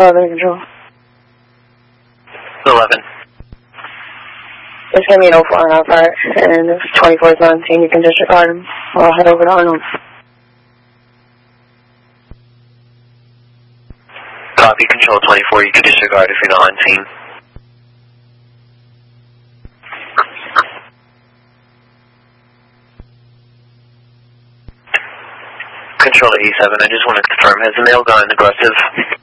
Control. 11. It's going to be an 04 on our part, and if 24 is not seen, you can disregard him. I'll head over to Arnold. Copy, Control 24. You can disregard if you're not on scene. Control 87, I just want to confirm, has the male gone aggressive?